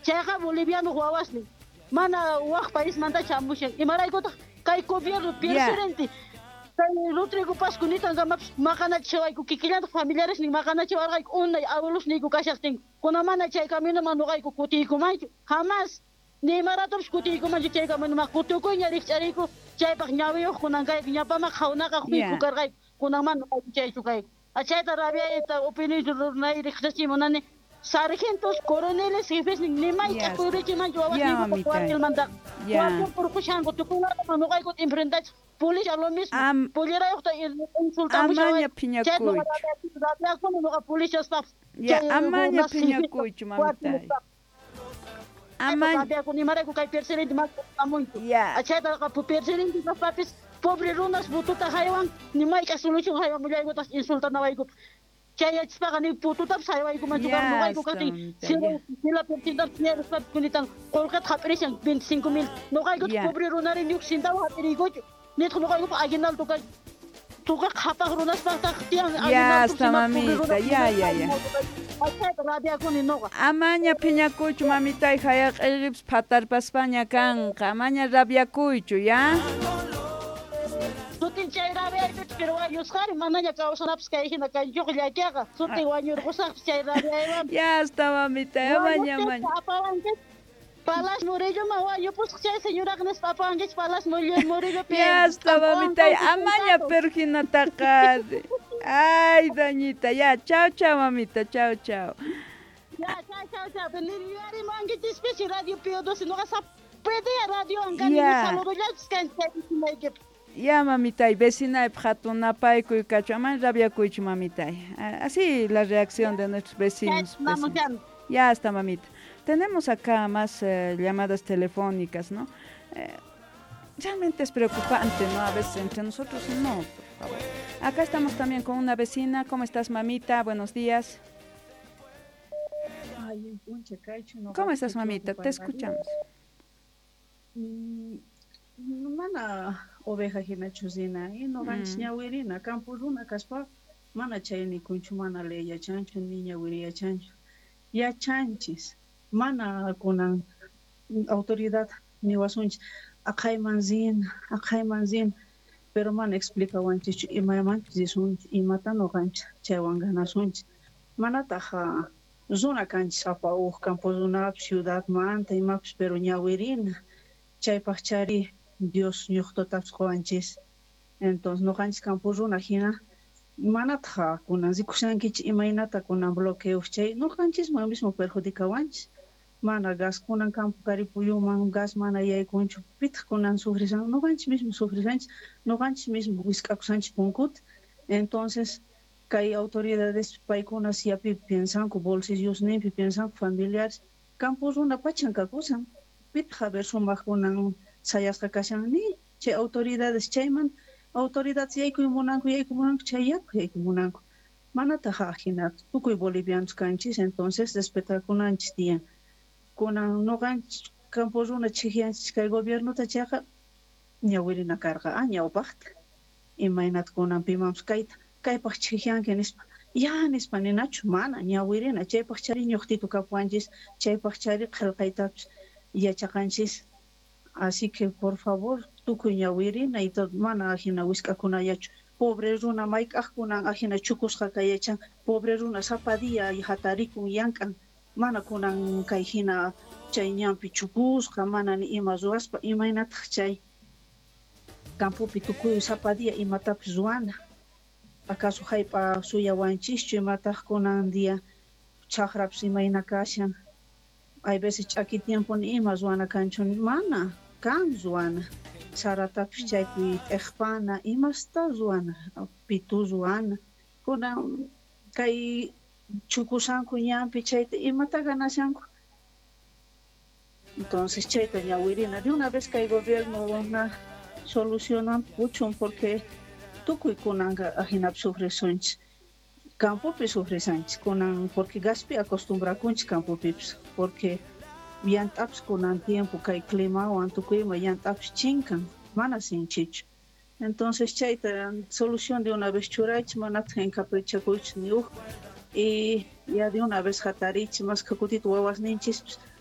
chayqa boliviano wawasmi mana waq país manta chamushan imaraykutaq kay gobierno presidente kay Rodrigo Pascunita ngamaps maqanachawayku kikillanta familiares nin maqanachawarqayku unay abuelos niku kashaqtin kunamana chay camino manuqayku kutiykumaychu jamás ni imaratopish kutiykumanchu chay camino ma kutukuyña rikch'ariyku chaypaq ñawiyuq kunankayku ñapamaq hawnaqa huyku karqayku kunamana chaychu kayku achayta rabiayta opinion nay riqsichimunani sargentos, coroneles, jefes, ni mai que purichi man yo ni cualquier manda. Cualquier por kushan ko tukuna no kay ko enfrentar policía lo mismo. Poliera yo ta insultamos a Amaña piñacuy. Ya como no policía staff. Ya amaña piñacuy mamita. Amaña ko ni mare ko kay perseguir mas muito. Ya. Achata ko perseguir dos papis pobre runas bututa haywan ni mai ka solution haywan mulai ko tas insultan na ko. Kaya tsaka ni puto tap sayo ay kumanjugar mo ay kukati sila pertinda niya sa kunitan kolkat haperisang 25,000 no kay gut pobre runarin yung sindaw haperi ko nito no kay ko aginal to kay tuka kapag runas pa taktiang ya está mamita ya ay grabe ako ni no amaña piñacucho mamita y hayak elips patar pa España kan amaña rabia cucho ya Sutin chay rabe ay pero ayos kari mananya kausanap kay hina kay yok lyakiaga sutin wanyo rusak chay rabe ay ya está mamita amaña Palas Morillo mawa yo pues chay señora Agnes Papangich Palas Morillo ya está mamita amaña pergina takad ay dañita ya chao mamita chao ya chao beniriari mangit especie radio piodo si no ka sa pwede radio angani saludo ya scan ya mamita y vecina pjatuna paico y cachaman rabia cuicho mamita así la reacción de nuestros vecinos. Ya está mamita. Tenemos acá más llamadas telefónicas, ¿no? Realmente es preocupante, ¿no? A veces entre nosotros no, por favor. Acá estamos también con una vecina. ¿Cómo estás, mamita? Buenos días. ¿Cómo estás, mamita? Te escuchamos. Mana oveja hina chuzina no ganchnya wirina kampuruna kaspa mana chayni kunchu mana le ya chancho niña wiri ya chancho ya chanchis mana kunan autoridad ni wasunch akhay manzin pero man explica wanchi imaman zisun imata no ganch chaywangana sunch mana taja zona kanch sapa u kampuzuna ciudad manta imaps pero ñawirina chaypachari Dios ñuqto tapsquanchis entonces no ganchis campuruna hina manatja kunan zikushankichi imaynata kunan bloqueo chay no ganchis man mismo perjudicawanchis mana gas kunan campo caripuyuman gas mana yaykunchu pitq kunan sufrisan no ganchis mismo sufrisanchis no ganchis mismo wisk'akusanchis punkut entonces kay autoridades paykuna siyapi piensanku bolsillos nimpi piensanku familiares campuruna pachankakusan pitq haber sumaq kunan sayasqa kashan ni chay autoridades chayman autoridades yaykumunanku yaykumunanku manata hajina tukuy bolivianos kanchis entonces respetakunanchis tiyan kunan noqanchis campuruna chiqiyanchis kay gobiernuta chayqa ñawirina karqa ñawpaqta imaynata kunan pimanpas kaypaq chiqiyanki nispa ninachu mana ñawirina chaypaq chari ñuqtitu kapuanchis chaypaq chari qillqaytapis yachaqanchis. Así que por favor tukuy ñawirina y todo mana ajina wisk'akunayachu pobre runa mayk'aqkunan ajina chukusqa kayachan pobre runa sapadía y hatarikun llank'an mana kunan kay hina chay ñampi chukusqa mana ni ima ruwaspa imaynataq chay campopi tukuy sapadía imatapis ruwana acaso haypa suyawanchischu imataq kunan dia chaqrapis imayna kashan hay veces ch'aki tiempo ni ima ruwana kanchu mana kan ruwana saratapis chaypi t'eqpana imasta ruwana pitu ruwana kunan kay chukusanku ñampi chayta imata ganashanku entonces chayta ñawirina de una vez kay gobierno na solucionan puchun porque tukuy kunanqa ajinap sufrisunchis campopi sufrisanchis kunan porque gaspi acostumbrakunchis campopipis porque yant'apis kunan tiempo kay climawan tukuyma yant'apis chinkan mana sinchichu entonces chayta solución de una vez churaychis manataq encaprichakuychis niuq y ya de una vez hatarichis mas kutita wawasninchispis